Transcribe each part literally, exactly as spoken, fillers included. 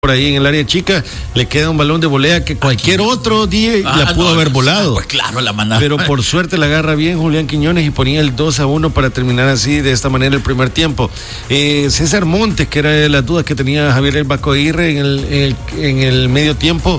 por ahí en el área chica, le queda un balón de volea que cualquier otro día ah, la pudo no, haber volado. Pues claro, la manada. Pero por suerte la agarra bien Julián Quiñones y ponía el dos a uno para terminar así, de esta manera, el primer tiempo. Eh, César Montes, que era de las dudas que tenía Javier El Baco Aguirre en el, en el, en el medio tiempo,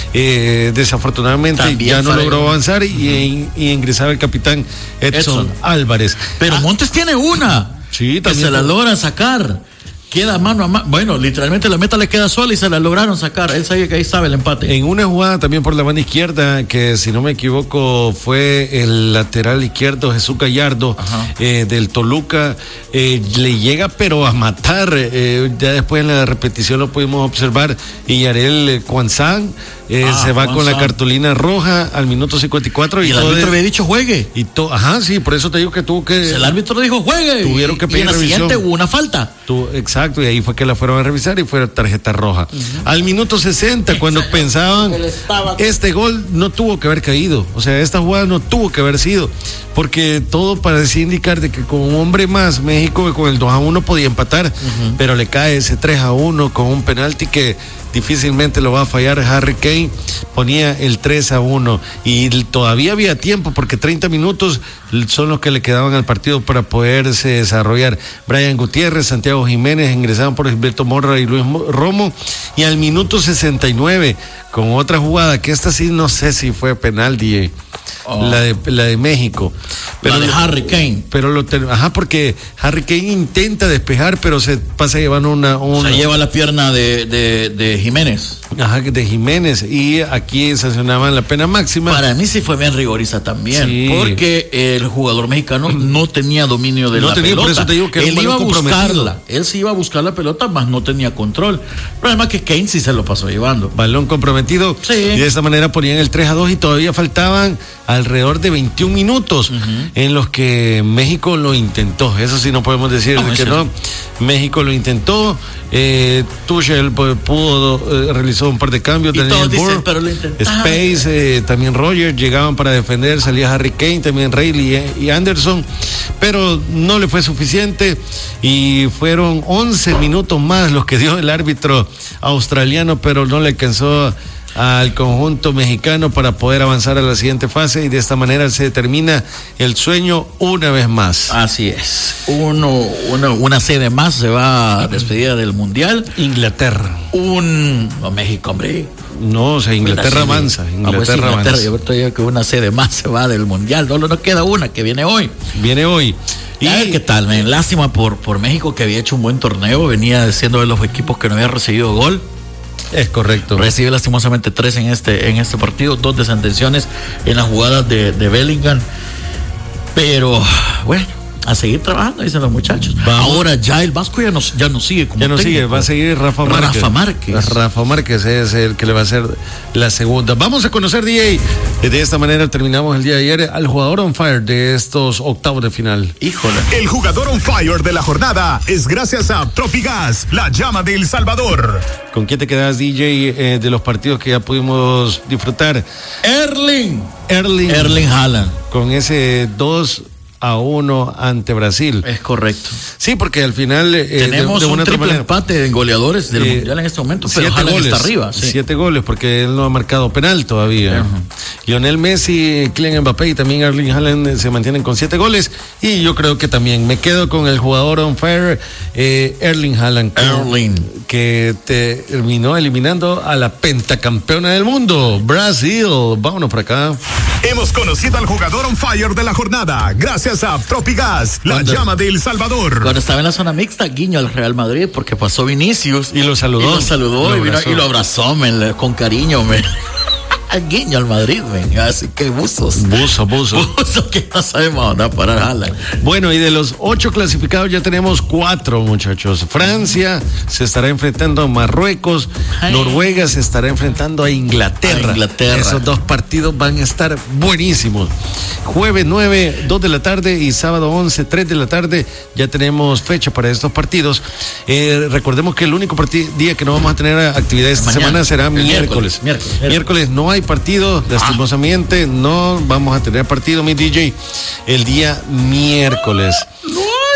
eh, desafortunadamente también ya no logró avanzar y, y, y ingresaba el capitán Edson, Edson. Álvarez. Pero ah, Montes tiene una. Sí, también. Que se la logra sacar. Queda mano a mano. Bueno, literalmente la meta le queda sola y se la lograron sacar. Él sabía que ahí estaba el empate. En una jugada también por la banda izquierda, que si no me equivoco fue el lateral izquierdo Jesús Gallardo eh, del Toluca, eh, le llega pero a matar. Eh, ya después en la repetición lo pudimos observar. Y Yarel Cuanzán eh, ah, se va Juan con San. La cartulina roja al minuto cincuenta y cuatro. Y, y el árbitro de... había dicho juegue. Y to... Ajá, sí, por eso te digo que tuvo que. El árbitro dijo juegue. Tuvieron que pedir y en la revisión. siguiente hubo una falta. Tu... Exacto, y ahí fue que la fueron a revisar y fue tarjeta roja. Uh-huh. Al minuto sesenta, cuando Excelente. pensaban, este gol no tuvo que haber caído. O sea, esta jugada no tuvo que haber sido. Porque todo parecía indicar de que con un hombre más, México con el dos a uno podía empatar. Uh-huh. Pero le cae ese tres a uno con un penalti que difícilmente lo va a fallar. Harry Kane ponía el tres a uno y todavía había tiempo porque treinta minutos son los que le quedaban al partido para poderse desarrollar. Brian Gutiérrez, Santiago Jiménez ingresaban por Gilberto Morra y Luis Romo, y al minuto sesenta y nueve con otra jugada que esta sí no sé si fue penal, D J. Oh. La de la de México. Pero la de Harry Kane. Pero lo ajá, porque Harry Kane intenta despejar, pero se pasa llevando una, una... Se lleva la pierna de, de, de Jiménez. Ajá, de Jiménez. Y aquí sancionaban la pena máxima. Para mí sí fue bien rigorista también. Sí. Porque el jugador mexicano no tenía dominio de no la tenía, pelota. Por eso te digo que él iba a buscarla. Él sí iba a buscar la pelota, más no tenía control. Pero además que Kane sí se lo pasó llevando. Balón comprometido. Sí. Y de esta manera ponían el tres a dos y todavía faltaban alrededor de veintiún minutos uh-huh. en los que México lo intentó. Eso sí no podemos decir no, que no. México lo intentó. Eh, Tuchel pudo, eh, realizó un par de cambios. Y Daniel dicen, pero lo Space, eh, también Roger, llegaban para defender, salía Harry Kane, también Rayleigh y Anderson, pero no le fue suficiente y fueron once minutos más los que dio el árbitro australiano, pero no le alcanzó al conjunto mexicano para poder avanzar a la siguiente fase, y de esta manera se termina el sueño una vez más. Así es. Uno, uno una sede más se va a despedir del Mundial. Inglaterra. Un no, México, hombre. No, o sea, Inglaterra avanza. Inglaterra, ah, pues sí, Inglaterra avanza. Yo estoy que una sede más se va del Mundial. Solo nos queda una que viene hoy. Viene hoy. Y a ver qué tal, man. Lástima por, por México, que había hecho un buen torneo, venía siendo de los equipos que no había recibido gol. Es correcto. Recibe lastimosamente tres en este, en este partido, dos desatenciones en las jugadas de, de Bellingham. Pero, bueno, a seguir trabajando, dicen los muchachos. Vamos. Ahora ya el Vasco ya no, ya no sigue como Ya no técnico. sigue, va a seguir Rafa Márquez. Rafa Márquez. Rafa Márquez es el que le va a hacer la segunda. Vamos a conocer, D J. De esta manera terminamos el día de ayer al jugador on fire de estos octavos de final. Híjole. El jugador on fire de la jornada es gracias a Tropigas, la llama de El Salvador. ¿Con quién te quedas, D J, eh, de los partidos que ya pudimos disfrutar? Erling. Erling. Erling Haaland. Con ese dos a uno ante Brasil. Es correcto. Sí, porque al final eh, tenemos de, de un triple manera, empate en goleadores del eh, Mundial en este momento, pero siete Haaland goles, está arriba. Sí. Siete goles, porque él no ha marcado penal todavía. Uh-huh. Lionel Messi, Kylian Mbappé y también Erling Haaland se mantienen con siete goles, y yo creo que también me quedo con el jugador on fire, eh, Erling Haaland, Erling, que te terminó eliminando a la pentacampeona del mundo, Brasil. Vámonos por acá. Hemos conocido al jugador on fire de la jornada gracias a Tropigas, la cuando, llama de El Salvador. Cuando estaba en la zona mixta, guiño al Real Madrid porque pasó Vinicius y lo saludó. Y lo saludó lo y, vino, y lo abrazó me, con cariño. Me. Guiño al Madrid, ven. Así que buzos. Buzo, buzo. Buzo que no sabemos dónde parar Haaland. Bueno, y de los ocho clasificados ya tenemos cuatro, muchachos. Francia se estará enfrentando a Marruecos. Ay. Noruega se estará enfrentando a Inglaterra. A Inglaterra. Esos dos partidos van a estar buenísimos. Jueves nueve, dos de la tarde, y sábado once, tres de la tarde. Ya tenemos fecha para estos partidos. Eh, recordemos que el único partid- día que no vamos a tener actividad esta Mañana. semana será miércoles. Miércoles, miércoles, miércoles. Miércoles no hay partido, lastimosamente, ah. no vamos a tener partido, mi D J, el día miércoles. No hay.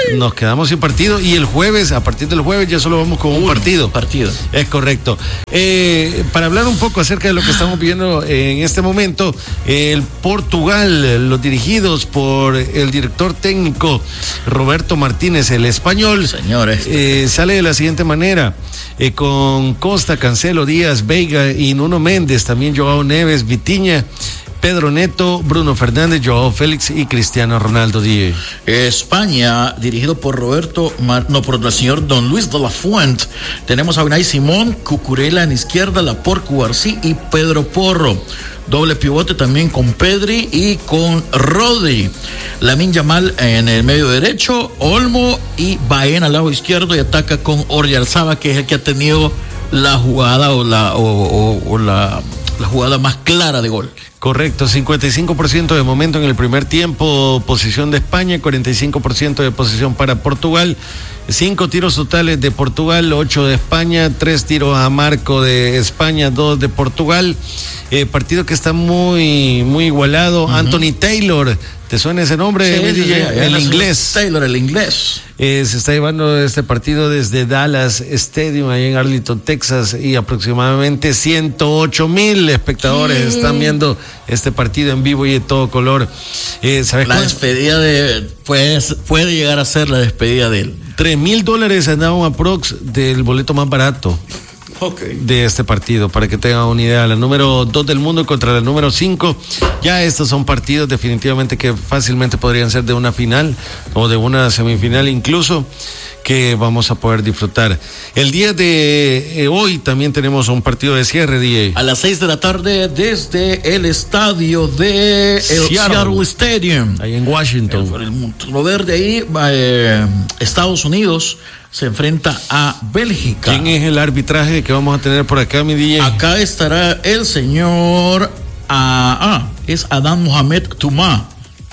nos quedamos sin partido y el jueves, a partir del jueves ya solo vamos con un, un partido. partido. Es correcto. Eh, para hablar un poco acerca de lo que estamos viendo en este momento, el Portugal, los dirigidos por el director técnico Roberto Martínez, el español, señores, eh, sale de la siguiente manera, eh, con Costa, Cancelo, Díaz, Veiga y Nuno Méndez, también Joao Neves, Vitinha, Pedro Neto, Bruno Fernández, Joao Félix y Cristiano Ronaldo. D J. España, dirigido por Roberto, Mar, no, por el señor Don Luis de la Fuente. Tenemos a Unai Simón, Cucurella en izquierda, Laporte, Cubarsí y Pedro Porro. Doble pivote también con Pedri y con Rodri. Lamine Yamal en el medio derecho, Olmo y Baena al lado izquierdo, y ataca con Oyarzabal, que es el que ha tenido la jugada o la o, o, o la, la jugada más clara de gol. Correcto, cincuenta y cinco por ciento de momento en el primer tiempo, posición de España, cuarenta y cinco por ciento de posición para Portugal, cinco tiros totales de Portugal, ocho de España, tres tiros a marco de España, dos de Portugal, eh, partido que está muy, muy igualado. Uh-huh. Anthony Taylor, ¿te suena ese nombre? Sí, sí, sí, el inglés. Taylor, el inglés. Eh, se está llevando este partido desde Dallas Stadium, ahí en Arlington, Texas, y aproximadamente ciento ocho mil espectadores ¿Qué? están viendo este partido en vivo y de todo color. Eh, ¿sabes la cuál? despedida de puede, puede llegar a ser la despedida de él. Tres mil dólares andaba un aprox del boleto más barato. Okay. De este partido, para que tengan una idea. La número dos del mundo contra la número cinco. Ya estos son partidos definitivamente que fácilmente podrían ser de una final o de una semifinal incluso, que vamos a poder disfrutar. El día de eh, hoy también tenemos un partido de cierre, D J. A las seis de la tarde desde el estadio de el Seattle, Seattle Stadium. Ahí en Washington. El, el Monstruo Verde ahí, eh, Estados Unidos se enfrenta a Bélgica. ¿Quién es el arbitraje que vamos a tener por acá, mi D J? Acá estará el señor, ah, ah es Adán Mohamed Toumá.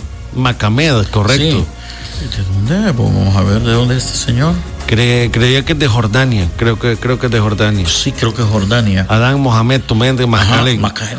Macamed, correcto. Sí. ¿De dónde? Vamos a ver de dónde es este señor. Cre, creía que es de Jordania, creo que creo que es de Jordania. Sí, creo que es Jordania. Adán Mohamed Toumá de Macalén.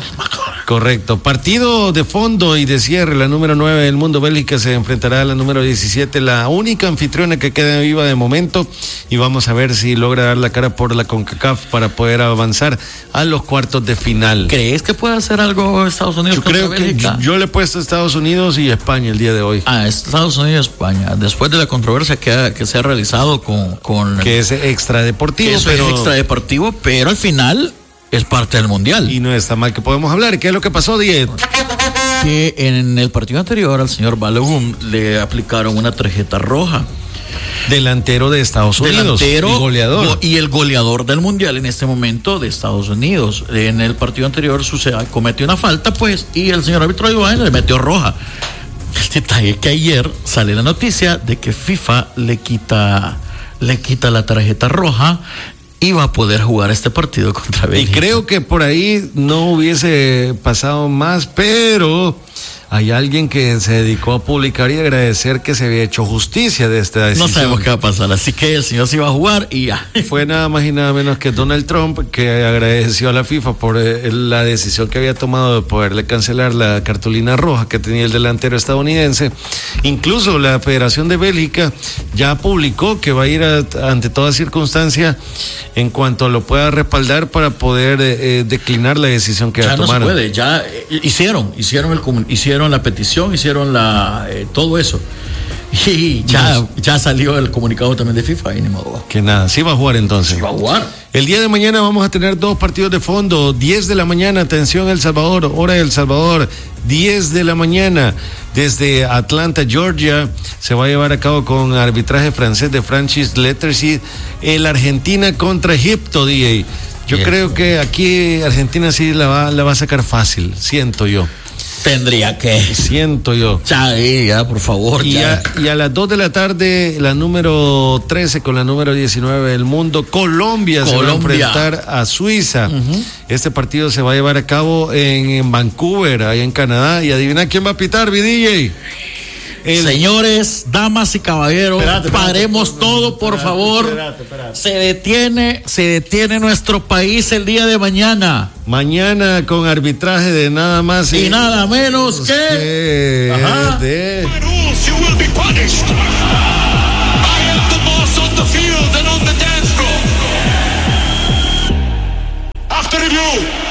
Correcto. Partido de fondo y de cierre, la número nueve del mundo, Bélgica, se enfrentará a la número diecisiete, la única anfitriona que queda viva de momento, y vamos a ver si logra dar la cara por la CONCACAF para poder avanzar a los cuartos de final. ¿Crees que puede hacer algo Estados Unidos? Yo creo que yo, yo le he puesto a Estados Unidos y España el día de hoy. Ah, Estados Unidos y España, después de la controversia que, ha, que se ha realizado con, con que es extradeportivo, que eso pero... es extradeportivo, pero al final es parte del mundial. Y no está mal que podemos hablar. ¿Qué es lo que pasó, Diez? Que en el partido anterior al señor Balogun le aplicaron una tarjeta roja. Delantero de Estados Unidos. Delantero y goleador. Y el goleador del mundial en este momento de Estados Unidos. En el partido anterior sucede, cometió una falta, pues, y el señor árbitro Iván le metió roja. El detalle es que ayer sale la noticia de que FIFA le quita, le quita la tarjeta roja y va a poder jugar este partido contra Bélgica. Y creo que por ahí no hubiese pasado más, pero hay alguien que se dedicó a publicar y agradecer que se había hecho justicia de esta decisión. No sabemos qué va a pasar, así que el señor se iba a jugar y ya. Fue nada más y nada menos que Donald Trump, que agradeció a la FIFA por eh, la decisión que había tomado de poderle cancelar la cartulina roja que tenía el delantero estadounidense. Incluso la Federación de Bélgica ya publicó que va a ir a, ante toda circunstancia en cuanto lo pueda respaldar para poder eh, declinar la decisión que ya tomaron. No se puede, ya eh, hicieron, hicieron el hicieron la petición, hicieron la eh, todo eso. Y ya, no. ya salió el comunicado también de FIFA y ni modo. Que nada, sí va a jugar entonces. Sí va a jugar. El día de mañana vamos a tener dos partidos de fondo, diez de la mañana, atención El Salvador, hora del Salvador, diez de la mañana, desde Atlanta, Georgia, se va a llevar a cabo con arbitraje francés de Francis Letterseed, el Argentina contra Egipto, D J. Yo Bien. creo que aquí Argentina sí la va, la va a sacar fácil, siento yo. Tendría que. Siento yo. Ya, ya, por favor. Y, ya. A, y a las dos de la tarde, la número trece con la número diecinueve del mundo, Colombia, Colombia. se va a enfrentar a Suiza. Uh-huh. Este partido se va a llevar a cabo en, en Vancouver, ahí en Canadá. Y adivina quién va a pitar, mi D J. El... Señores, damas y caballeros, espérate, espérate, paremos espérate, todo, por espérate, favor. Espérate, espérate. Se detiene, se detiene nuestro país el día de mañana. Mañana con arbitraje de nada más y, y nada menos que, que... Ajá. de the review.